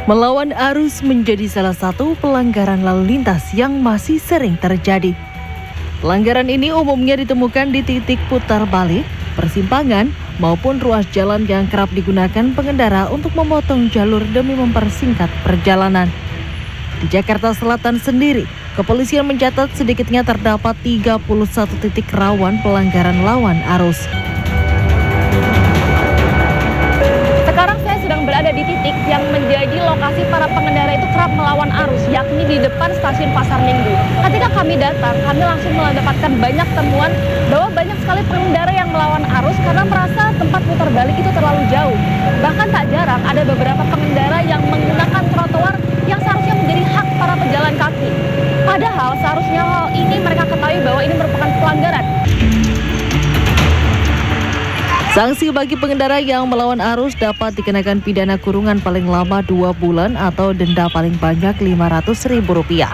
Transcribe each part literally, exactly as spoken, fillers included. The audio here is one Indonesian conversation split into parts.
Melawan arus menjadi salah satu pelanggaran lalu lintas yang masih sering terjadi. Pelanggaran ini umumnya ditemukan di titik putar balik, persimpangan, maupun ruas jalan yang kerap digunakan pengendara untuk memotong jalur demi mempersingkat perjalanan. Di Jakarta Selatan sendiri, kepolisian mencatat sedikitnya terdapat tiga puluh satu titik rawan pelanggaran lawan arus. Sekarang saya sedang berada di titik yang menjadi lokasi para pengendara itu kerap melawan arus, yakni di depan stasiun Pasar Minggu. Ketika kami datang, kami langsung mendapatkan banyak temuan bahwa banyak sekali pengendara yang melawan arus karena merasa tempat putar balik itu terlalu jauh. Bahkan tak jarang ada beberapa pengendara yang menggunakan trotoar yang seharusnya menjadi hak para pejalan kaki. Padahal seharusnya hal ini mereka ketahui bahwa ini merupakan pelanggaran. Sanksi bagi pengendara yang melawan arus dapat dikenakan pidana kurungan paling lama dua bulan atau denda paling banyak lima ratus ribu rupiah.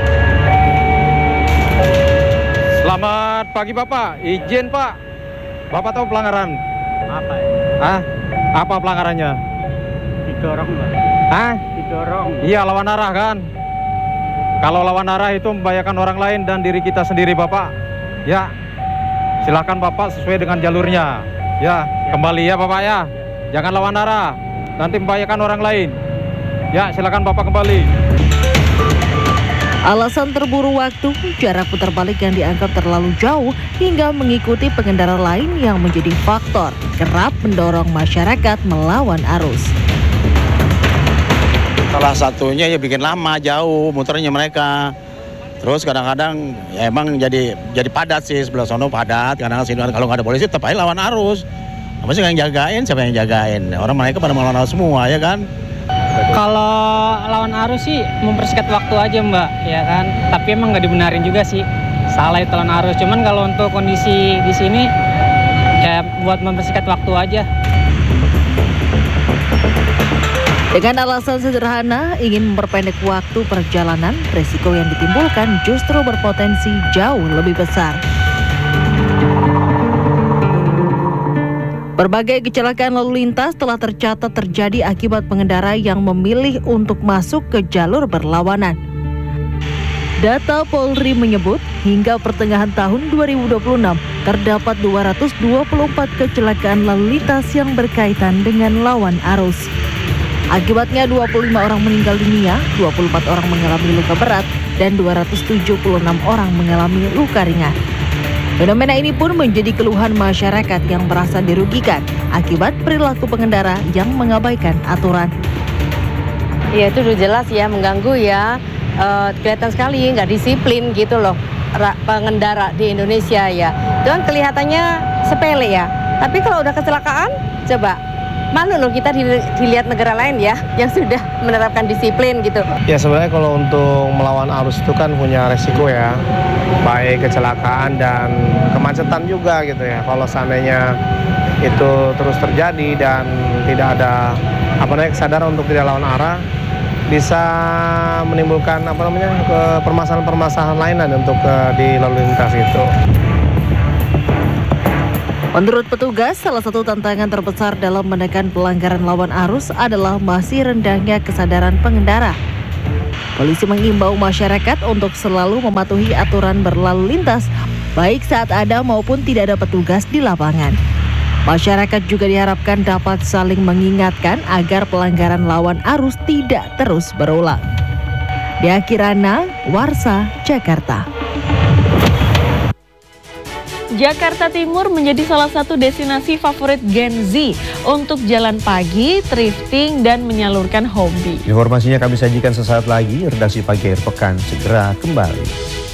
Selamat pagi Bapak, izin Pak. Bapak tahu pelanggaran? Apa ya? Hah? Apa pelanggarannya? Didorong Pak. Hah? Didorong. Iya, lawan arah kan? Kalau lawan arah itu membahayakan orang lain dan diri kita sendiri Bapak. Ya, silakan Bapak sesuai dengan jalurnya. Ya, kembali ya Bapak ya. Jangan lawan arah, nanti membahayakan orang lain. Ya, silakan Bapak kembali. Alasan terburu waktu, jarak putar balik yang dianggap terlalu jauh hingga mengikuti pengendara lain yang menjadi faktor kerap mendorong masyarakat melawan arus. Salah satunya ya bikin lama, jauh muternya mereka. Terus kadang-kadang ya emang jadi jadi padat sih, sebelah sono padat. Kadang-kadang kalau nggak ada polisi tetap aja lawan arus. Apa sih yang jagain? Siapa yang jagain? Orang mereka pada melawan arus semua ya kan? Kalau lawan arus sih mempersingkat waktu aja Mbak, ya kan. Tapi emang nggak dibenarin juga sih. Salah itu lawan arus. Cuman kalau untuk kondisi di sini ya buat mempersingkat waktu aja. Dengan alasan sederhana, ingin memperpendek waktu perjalanan, resiko yang ditimbulkan justru berpotensi jauh lebih besar. Berbagai kecelakaan lalu lintas telah tercatat terjadi akibat pengendara yang memilih untuk masuk ke jalur berlawanan. Data Polri menyebut, hingga pertengahan tahun dua ribu dua puluh enam, terdapat dua ratus dua puluh empat kecelakaan lalu lintas yang berkaitan dengan lawan arus. Akibatnya dua puluh lima orang meninggal dunia, dua puluh empat orang mengalami luka berat, dan dua ratus tujuh puluh enam orang mengalami luka ringan. Fenomena ini pun menjadi keluhan masyarakat yang merasa dirugikan akibat perilaku pengendara yang mengabaikan aturan. Ya itu udah jelas ya, mengganggu ya, e, kelihatan sekali nggak disiplin gitu loh pengendara di Indonesia ya. Itu kan kelihatannya sepele ya, tapi kalau udah kecelakaan, coba malu loh kita dilihat negara lain ya yang sudah menerapkan disiplin gitu. Ya sebenarnya kalau untuk melawan arus itu kan punya resiko ya, baik kecelakaan dan kemacetan juga gitu ya. Kalau seandainya itu terus terjadi dan tidak ada apa namanya kesadaran untuk tidak lawan arah, bisa menimbulkan apa namanya permasalahan-permasalahan lain untuk uh, di lalu lintas itu. Menurut petugas, salah satu tantangan terbesar dalam menekan pelanggaran lawan arus adalah masih rendahnya kesadaran pengendara. Polisi mengimbau masyarakat untuk selalu mematuhi aturan berlalu lintas, baik saat ada maupun tidak ada petugas di lapangan. Masyarakat juga diharapkan dapat saling mengingatkan agar pelanggaran lawan arus tidak terus berulang. Dea Kirana, Warsa, Jakarta. Jakarta Timur menjadi salah satu destinasi favorit Gen Z untuk jalan pagi, thrifting, dan menyalurkan hobi. Informasinya kami sajikan sesaat lagi, redaksi Pagi Akhir Pekan segera kembali.